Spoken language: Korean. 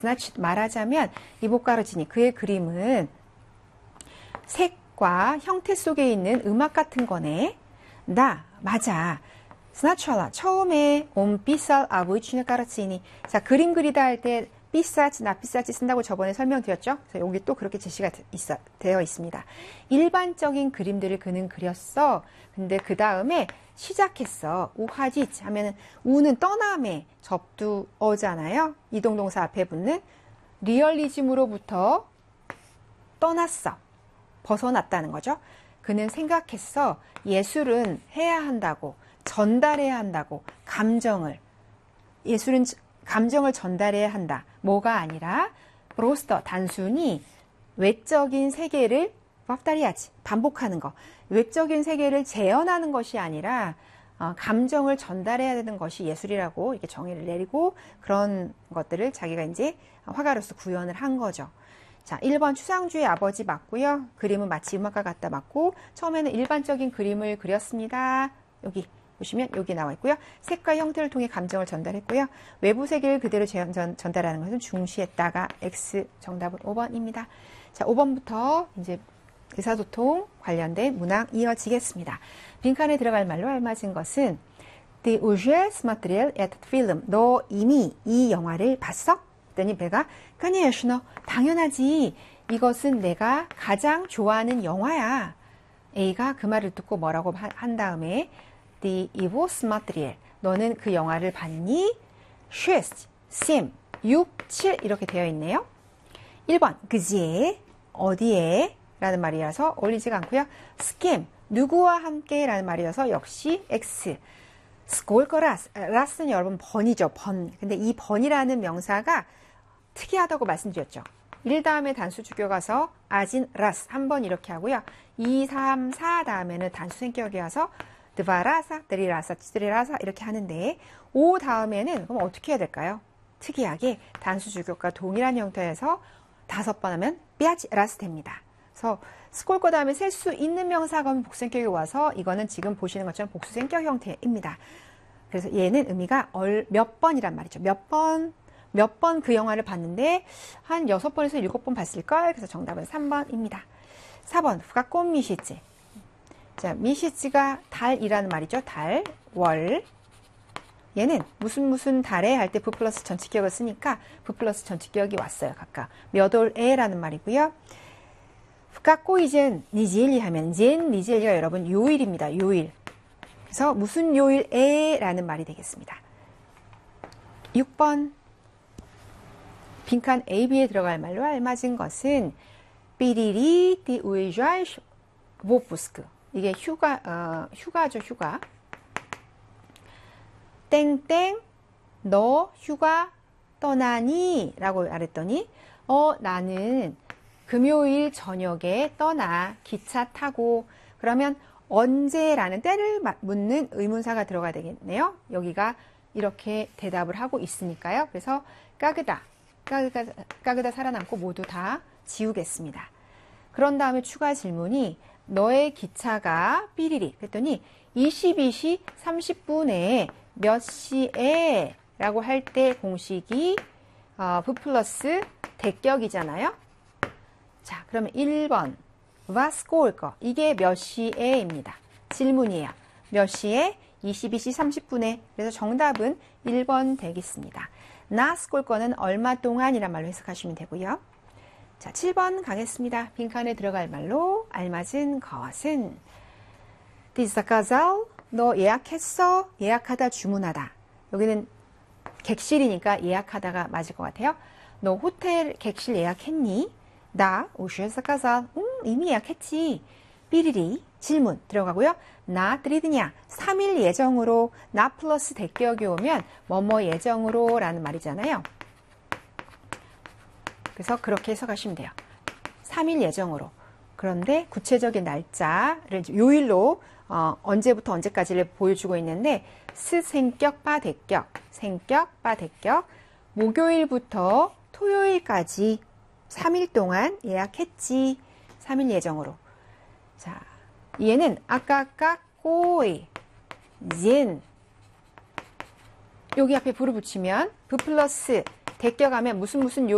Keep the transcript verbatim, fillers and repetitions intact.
말하자면 이보까르지니 그의 그림은 색과 형태 속에 있는 음악 같은 거네. 나 맞아. 스나철라 처음에 온 삐쌀 아부이치네 까르치니 자 그림 그리다 할 때 삐싸지 나 삐싸지 쓴다고 저번에 설명드렸죠. 그래서 여기 또 그렇게 제시가 있어, 되어 있습니다. 일반적인 그림들을 그는 그렸어. 근데 그 다음에 시작했어. 우하지 하면은 우는 떠남의 접두어잖아요. 이동동사 앞에 붙는 리얼리즘으로부터 떠났어. 벗어났다는 거죠. 그는 생각했어. 예술은 해야 한다고. 전달해야 한다고. 감정을. 예술은 감정을 전달해야 한다. 뭐가 아니라 로스터 단순히 외적인 세계를 밥다리야지 반복하는 거. 외적인 세계를 재현하는 것이 아니라 어, 감정을 전달해야 되는 것이 예술이라고 이렇게 정의를 내리고 그런 것들을 자기가 이제 화가로서 구현을 한 거죠. 자, 일 번 추상주의 아버지 맞고요. 그림은 마치 음악과 같다 맞고 처음에는 일반적인 그림을 그렸습니다. 여기 보시면 여기 나와 있고요. 색과 형태를 통해 감정을 전달했고요. 외부 세계를 그대로 전, 전, 전달하는 것은 중시했다가 X 정답은 오 번입니다. 자, 오 번부터 이제 의사소통 관련된 문항 이어지겠습니다. 빈칸에 들어갈 말로 알맞은 것은 The usual material at film. 너 이미 이 영화를 봤어? 그랬더니 배가 конечно, 당연하지. 이것은 내가 가장 좋아하는 영화야. A가 그 말을 듣고 뭐라고 한 다음에 The evil material. 너는 그 영화를 봤니? шесть, семь, 육, 칠 이렇게 되어 있네요. 일 번 그지에 어디에 라는 말이라서 어울리지가 않고요. 스캠 누구와 함께 라는 말이어서 역시 X. 스콜거라스 라스는 여러분 번이죠. 번. 근데 이 번이라는 명사가 특이하다고 말씀드렸죠. 일 다음에 단수 주격 가서 아진 라스 한 번 이렇게 하고요. 이, 삼, 사 다음에는 단수 생격이 와서 드바라사, 드리라사, 찌드리라사 이렇게 하는데 오 다음에는 그럼 어떻게 해야 될까요? 특이하게 단수 주격과 동일한 형태에서 다섯 번 하면 삐아지 라스 됩니다. 그래서 스콜거 다음에 셀 수 있는 명사가 오면 복수생격이 와서 이거는 지금 보시는 것처럼 복수생격 형태입니다. 그래서 얘는 의미가 얼, 몇 번이란 말이죠. 몇 번, 몇 번 그 영화를 봤는데 한 여섯 번에서 일곱 번 봤을걸. 그래서 정답은 삼 번입니다. 사 번 후가꽃 미시지. 자, 미시지가 달이라는 말이죠. 달, 월. 얘는 무슨 무슨 달에 할 때 부 플러스 전치격을 쓰니까 부 플러스 전치격이 왔어요. 각각 몇 월에라는 말이고요. 후가꼬이젠 니지엘리 하면 젠 니지엘리가 여러분 요일입니다. 요일. 그래서 무슨 요일에 라는 말이 되겠습니다. 육 번 빈칸 A, B에 들어갈 말로 알맞은 것은 삐리리 디 우이좌이 보푸스크. 이게 휴가, 어, 휴가죠, 휴가. 땡땡, 너 휴가 떠나니? 라고 말했더니, 어, 나는 금요일 저녁에 떠나, 기차 타고, 그러면 언제라는 때를 묻는 의문사가 들어가야 되겠네요. 여기가 이렇게 대답을 하고 있으니까요. 그래서 까그다, 까그다, 까그다 살아남고 모두 다 지우겠습니다. 그런 다음에 추가 질문이 너의 기차가 삐리리 그랬더니 이십이 시 삼십 분에 몇 시에 라고 할 때 공식이 어, 부 플러스 대격이잖아요. 자, 그러면 일 번 와스코올거 이게 몇 시에 입니다. 질문이에요. 몇 시에? 이십이 시 삼십 분에. 그래서 정답은 일 번 되겠습니다. 나스콜거는 얼마 동안이란 말로 해석하시면 되고요. 자, 칠 번 가겠습니다. 빈칸에 들어갈 말로 알맞은 것은 디스카잘 너 예약했어? 예약하다 주문하다. 여기는 객실이니까 예약하다가 맞을 것 같아요. 너 호텔 객실 예약했니? 나 오슈에스카잘 음, 이미 예약했지. 삐리리 질문 들어가고요. 나 드리드냐 삼 일 예정으로 나 플러스 대격이 오면 뭐뭐 예정으로 라는 말이잖아요. 그래서 그렇게 해석하시면 돼요. 삼 일 예정으로. 그런데 구체적인 날짜를 요일로 어, 언제부터 언제까지를 보여주고 있는데 스 생격 바 대격, 생격 바 대격 목요일부터 토요일까지 삼 일 동안 예약했지. 삼 일 예정으로. 자, 얘는 아까 아까 꼬이, 진 여기 앞에 부를 붙이면 부 플러스 대격하면 무슨 무슨 요